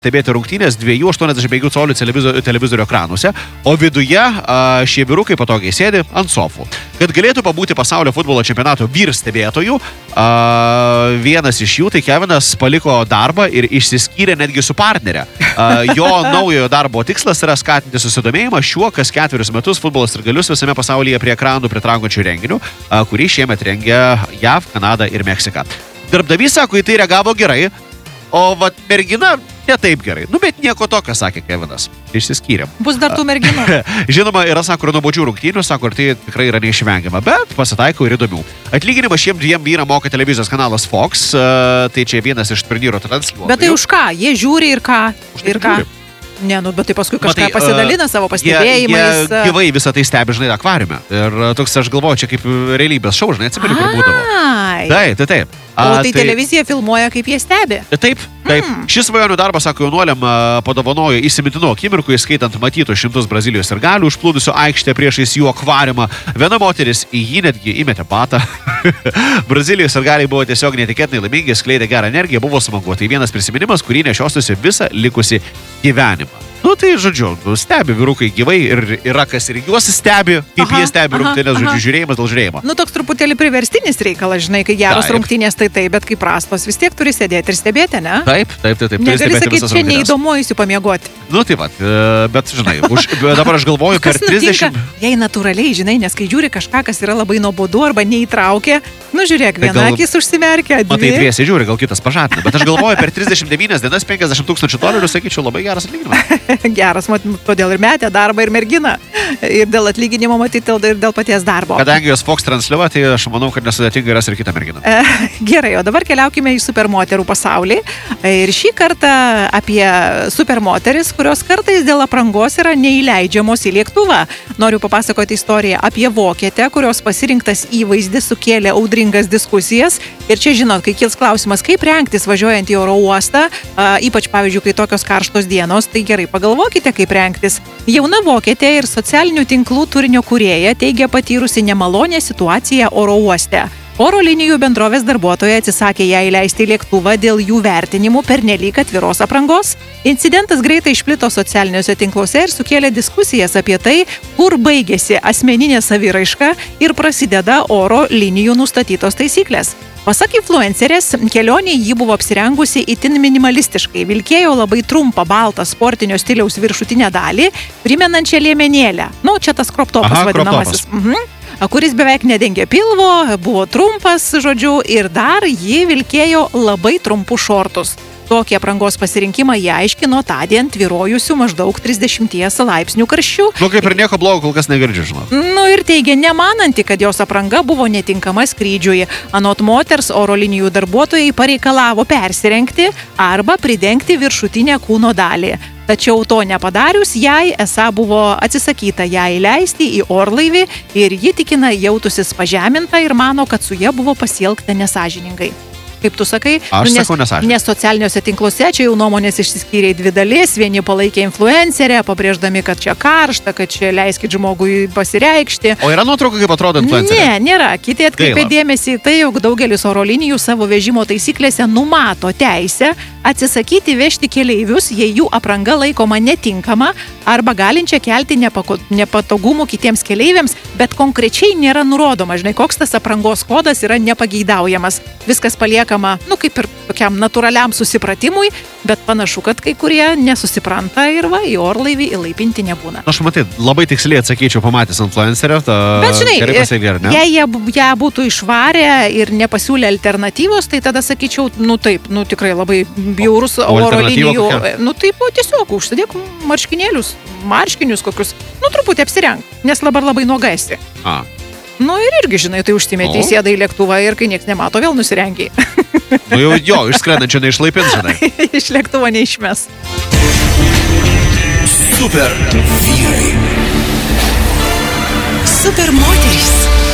stebėti rungtynės 2,85 colių televizorių ekranuose, o viduje šie vyrukai patogiai sėdi ant sofų. Kad galėtų pabūti pasaulio futbolo čempionato vyr stebėtojų, vienas iš jų, tai Kevinas, paliko darbą ir išsiskyrė netgi su partnerė. Jo naujojo darbo tikslas yra skatinti susidomėjimą šiuo kas 4 metus futbolo sirgalius visame pasaulyje prie ekranų pritrankančių renginių, kurį šiemet rengia JAV, Kanada ir Meksika. Darbdavys sako, į tai reagavo gerai, o vat mergina ne taip gerai. Nu, bet nieko tokio, sakė Kevinas. Išsiskyrėm. Bus dar tų merginų. Žinoma, yra, sako, ir nuobodžių rungtynių, sako, ir tai tikrai yra neišvengiama, bet pasitaiko ir įdomių. Atlyginimą šiem dviem vyram moka televizijos kanalas Fox, tai čia vienas iš turnyro transliuotojų. Bet tai už ką? Jie žiūri ir ką? Ir ką? Ne, nu, bet tai paskui kažką pasidalina savo pastebėjimais. Jie gyvai visą tai stebi, žinai, akvariume. Ir toks, aš galvoju, čia kaip realybės šou, žinai, atsimeni, kur būdavo. Taip. O tai televizija filmuoja, kaip jie stebi. Taip. Šis svajonių darbas, sako, jaunuoliam padovanojo įsimintinų akimirkų, įskaitant matytų 100 Brazilijos sirgalių, užplūdusių aikštę priešais jų akvariumą. Viena moteris į jį netgi įmetė batą. Brazilijos sirgaliai buvo tiesiog netikėtinai laimingi, skleidė gerą energiją, buvo smagu. Tai vienas prisiminimas, kurį nešiosiuosi visą likusį gyvenimą. Nu, tai, žodžiu, stebi vyrukai gyvai ir yra kas ir juos stebi, kaip jie stebi rungtynės, žodžiu, žiūrėjimas dėl žiūrėjimo. Nu, toks truputėlį priverstinis reikalas, žinai, kai geros rungtynės tai taip, bet kai prastos, vis tiek turi sėdėti ir stebėti, ne? Taip. Negali sakyti, čia neįdomu įsiu pamiegoti. Nu, tai vat, bet, žinai, dabar aš galvoju, per 30... Jei natūraliai, žinai, nes kai žiūri kažką, kas yra labai nuobodu arba neįtraukia, nu, žiūrėk, viena akis užsimerkia, dvi. Matai, dviesi žiūri, gal kitas pažadina, bet aš galvoju, per 39 dienas $50,000, sakyčiau, labai geras atlyginimas. Geras, todėl ir metė darbą ir merginą. Ir dėl atlyginimo matyti, ir dėl paties darbo. Kadangi jos Fox transliuoja, tai aš manau, kad nesudėtingai ras ir kitą merginą. Gerai, o dabar keliaukime į supermoterų pasaulį. Ir šį kartą apie supermoteris, kurios kartais dėl aprangos yra neįleidžiamos į lėktuvą. Noriu papasakoti istoriją apie vokietę, kurios pasirinktas įvaizdis sukėlė audringas diskusijas. Ir čia, žinot, kai kils klausimas, kaip rengtis važiuojant į oro uostą, ypač, pavyzdžiui, kai tokios karštos dienos, tai gerai pagalvokite, kaip rengtis. Jauna vokietė ir socialinių tinklų turinio kūrėja teigia patyrusi nemalonę situaciją oro uoste. Oro linijų bendrovės darbuotojai atsisakė ją įleisti į lėktuvą dėl jų vertinimų pernelyg atviros aprangos. Incidentas greitai išplito socialiniuose tinkluose ir sukėlė diskusijas apie tai, kur baigėsi asmeninė saviraiška ir prasideda oro linijų nustatytos taisyklės. Pasak influencerės, kelionėje ji buvo apsirengusi itin minimalistiškai, vilkėjo labai trumpą baltą sportinio stiliaus viršutinę dalį, primenančią liemenėlę. Nu, čia tas kroptopas vadinamasis. Kuris beveik nedengė pilvo, buvo trumpas, žodžiu, ir dar ji vilkėjo labai trumpus šortus. Tokį aprangos pasirinkimą jie aiškino tądien tvyrojusių maždaug 30 laipsnių karščių. Nu, kaip ir nieko blogo kol kas negirdžiu, žinau. Nu, ir teigia nemananti, kad jos apranga buvo netinkama skrydžiui. Anot moters oro linijų darbuotojai pareikalavo persirengti arba pridengti viršutinę kūno dalį. Tačiau to nepadarius, jai esą buvo atsisakyta ją įleisti į orlaivį ir ji tikina jautusis pažeminta ir mano, kad su ja buvo pasielgta nesąžiningai. Kaip tu sakai, nes socialiniuose tinkluose čia jau nuomonės išsiskyrė į dvi dalis, vieni palaikė influencerę, pabrėždami, kad čia karšta, kad čia leiskit žmogui pasireikšti. O yra nuotrauka, kaip atrodo influencerė? Ne, nėra. Kiti atkreipė dėmesį į tai, jog daugelis oro linijų savo vežimo taisyklėse numato teisę atsisakyti vežti keleivius, jei jų apranga laikoma netinkama arba galinčia kelti nepatogumų kitiems keleiviams, bet konkrečiai nėra nurodoma, žinai, koks tas aprangos kodas yra nepageidaujamas. Viskas paliekama, nu, kaip ir tokiam natūraliam susipratimui, bet panašu, kad kai kurie nesusipranta ir va, į orlaivį įlaipinti nebūna. Aš matai, labai tiksliai atsakyčiau pamatęs influencerio, bet žinai, jei ją būtų išvarę ir nepasiūlė alternatyvos, tai tada sakyčiau, nu taip, nu tikrai labai bjaurus oro linijų. Nu taip, tiesiog užsidėk marškinius kokius, nu truputį apsirenk, nes labai nuoga esi. Nu ir irgi, žinai, tai užsimeti, sėda į lėktuvą ir kai nieks nemato, vėl nusirengiai. Nu jo, išskrendančio neišlaipins, žinai. Iš lėktuvo neišmes. Super vyrai. Super moterys.